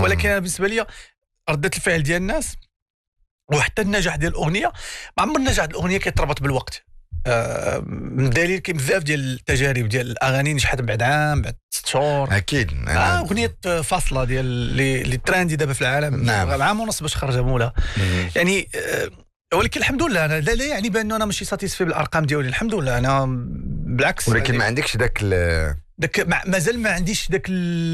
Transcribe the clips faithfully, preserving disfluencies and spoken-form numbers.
ولكن انا بالنسبه لي ردة الفعل ديال الناس وحتى النجاح ديال الاغنيه، ما عمر النجاح ديال الاغنيه كيتربط بالوقت. آه من دليل كاين بزاف ديال التجارب ديال الاغاني نجحت بعد عام بعد ست شهور. اكيد آه اغنيه فاصله ديال اللي اللي تراندي دابا في العالم. نعم. عام ونص باش خرجها مولا. يعني آه ولكن الحمد لله انا لا, لا يعني بانه انا ماشي ساتيسفي بالارقام ديالي، الحمد لله انا بالعكس. ولكن ما عندكش داك داك مازال ما عنديش داك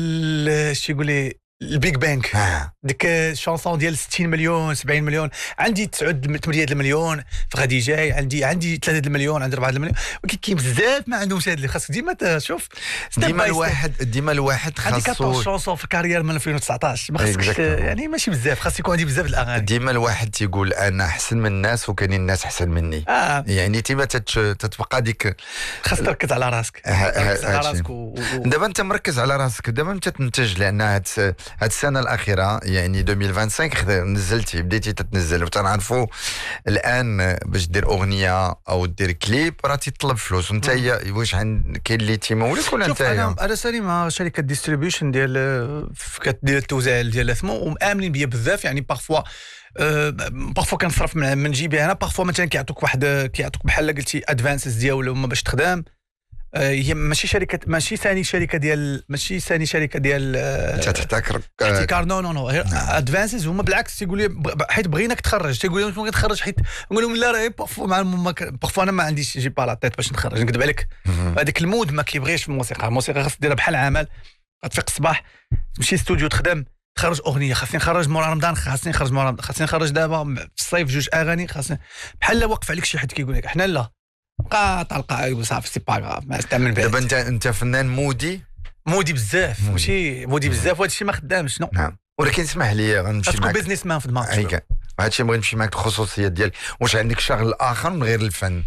اش يقول لي البيج بانك. آه. ديك الشونسون ديال ستين مليون سبعين مليون، عندي تسعة ثمانية المليون فغادي جاي، عندي عندي ثلاثة المليون، عندي أربعة المليون، ولكن كاين بزاف ما عندهمش هذا اللي خاصك ديما تشوف. ديما الواحد ديما الواحد خاصو عندي أربعطاش شونسون في الكارير من ألفين وتسعطاش، ما خاصكش يعني ماشي بزاف، خاص يكون عندي بزاف الاغاني. ديما الواحد تيقول انا احسن من الناس وكاينين الناس احسن مني. آه. يعني ديما تتبقى ديك خاص تركز على راسك. تركز على راسك و... دابا انت مركز على راسك، دابا انت تنتج، لان هاد هاد السنه الاخيره يعني ألفين وخمسة وعشرين نزلتي بديتي تتنزل، وتنعرفوا الان باش دير اغنيه او دير كليب راه تيطلب فلوس، وانت واش عند كاين اللي تيمولك ولا انت؟ انا انا سالي مع شركه ديستريبيوشن ديال كدير التوزيع ديال الثمن ومامنين بيا بزاف. يعني بارفوا أه بارفوا كنصرف من, من جيبي انا، بارفوا مثلا كيعطوك واحد كيعطوك بحال قلتي ادفانسز ديالهم باش تخدم. هي ماشي شركه ماشي ثاني شركه ديال ماشي ثاني شركه ديال انت تحتكر احتكار. نو نو نو ادفانسز هما بالعكس تيقول لي حيت بغيناك تخرج، تيقول لي ما كتخرج حيت نقول لهم لا راه بارفو مع بارفو انا ما عنديش جي با لا تيت باش نخرج، نكذب عليك. هذاك المود ما كيبغيش في الموسيقى. الموسيقى خاص ديرها بحال عمل، غتفيق الصباح تمشي استوديو تخدم تخرج اغنيه، خاصني نخرج مورا رمضان، خاصني نخرج مورا خاصني نخرج دابا في الصيف جوج اغاني، خاصني بحال واقف عليك شي حد كيقول لك حنا لا بقى طلقه صافي سي با غاف ما استعمل به. دابا انت انت فنان مودي مودي بزاف، ماشي مودي بزاف، وهذا الشيء ما خدامش. نو نعم. ولكن اسمح لي غنمشي معك بيزنس مان في دماغك. هذا الشيء بغيت نمشي معك الخصوصيات ديالك. واش عندك شغل اخر من غير الفن؟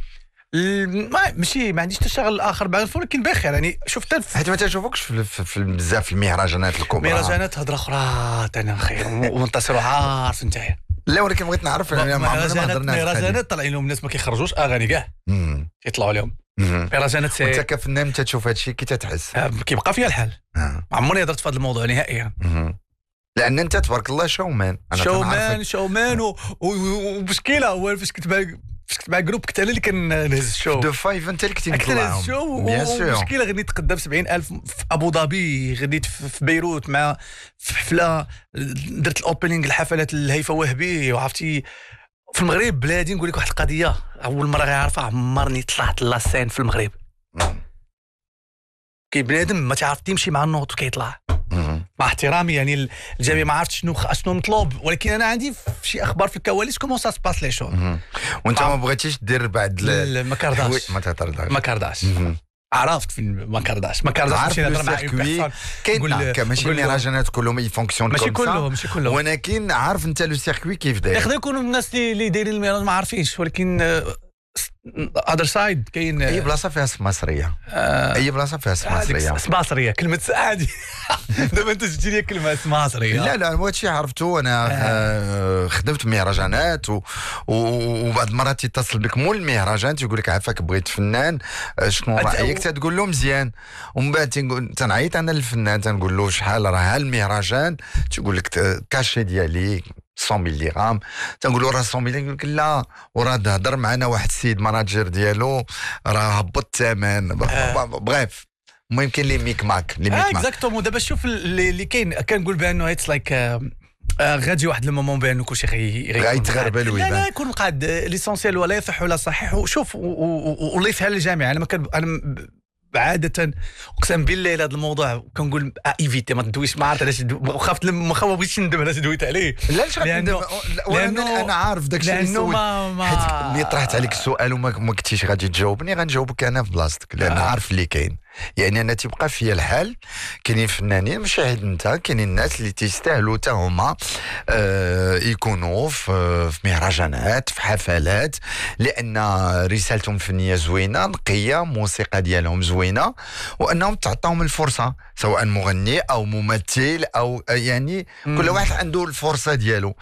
ما ماشي ما عنديش حتى شغل الاخر بعد الفن، ولكن بخير يعني شفت حيت ما تشوفوكش في, في, في بزاف في المهرجانات الكبرى. مهرجانات هضره اخرى انا خير ومنتصر عارف انت. لا ولكن بغيت نعرف يعني ما عمرنا ما مهرجانات طالعين لهم الناس ما كيخرجوش اغاني كاع كيطلعوا لهم مهرجانات. سي انت كفنان انت تشوف هذا الشيء كي تتحس؟ كيبقى فيها الحال. ما عمرني هضرت في هذا الموضوع نهائيا، لان انت تبارك الله شومان. انا شومان شومان ومشكله هو فاش كنت فاش كنت مع جروب كنت انا اللي كنهز الشو دو فايف انت اللي كنتي كنهز الشو. ومشكله غنيت تقدم سبعين ألف في ابو ظبي، غنيت في بيروت مع في حفله درت الاوبنينغ الحفلات الهيفا وهبي، وعرفتي في المغرب بلادي. نقول لك واحد القضيه اول مره غيعرفها، عمرني طلعت لاسين في المغرب. كاين بنادم ما تعرف تمشي مع النوط وكيطلع مع احترامي يعني الجميع ما عرفتش شنو شنو مطلوب، ولكن انا عندي شي اخبار في الكواليس كومون سا سباس لي شو. وانت ما بغيتيش دير بعد ما كارداش ما تهضرش ما كارداش عرفت في ما كارداش ما كارداش ماشي نهضر مع بيرسون. كاين ماشي المهرجانات كلهم يفونكسيون ماشي كلهم ماشي كلهم ولكن عارف انت لو سيركوي كيف داير. يقدر يكونوا الناس اللي دايرين المهرجان ما عارفينش، ولكن اذر سايد كاين اي بلاصه فيها سماسريه. آه اي بلاصه فيها سماسريه. سماسريه كلمه عادي. دابا انت جبتي لي كلمه سماسريه. لا لا هذا الشيء عرفته انا. آه. خدمت مهرجانات و... وبعض المرات يتصل بك مول المهرجان تيقول لك عافاك بغيت فنان شنو رايك؟ تقول له مزيان، ومن بعد تنقول تنعيط انا للفنان تنقول له شحال راه المهرجان، تقول لك كاشي ديالي مية ملي غرام، تنقول له راه مية ملي، يقول لك لا وراه هضر معنا واحد السيد ماناجر ديالو راه هبط الثمن. بغيف المهم كاين لي ميك ماك لي ميك ماك اكزاكتومون. دابا شوف اللي كاين كنقول بانه اتس لايك غادي واحد المومون بانه كلشي غيتغربل ويبان. لا لا يكون قاد ليسونسيال ولا يصح ولا صحيح. وشوف والله يسهل للجميع. انا ما كان انا عادة اقسم بالله هذا الموضوع كنقول ايفيتي ما تدويش، ما عرفت علاش خفت ما بغيتش ندم علاش دويت عليه. لا لانه لانه انا عارف داك الشيء لانه ما حيت ملي طرحت عليك السؤال وما ما كنتيش غادي تجاوبني غنجاوبك انا في بلاصتك، لان آه. عارف اللي كاين. يعني انا تيبقى فيا الحال كاينين فنانين مشاهد انت كاينين الناس اللي تيستاهلوا حتى هما آه يكونوا في مهرجانات في حفلات، لان رسالتهم الفنيه زوينه نقيه، موسيقى ديالهم زوينه، وانهم تعطاهم الفرصه سواء مغني او ممثل او يعني مم. كل واحد عنده الفرصه ديالو.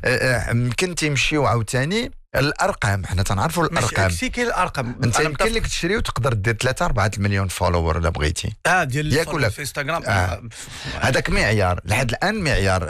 يمكن تيمشيو عاوتاني الارقام، حنا تنعرفوا الارقام. ماشي كاين الارقام انت يمكن لك تشري وتقدر دير ثلاثة أربعة المليون فولور الا بغيتي. اه ديال في انستغرام. هذاك آه. معيار لحد الان معيار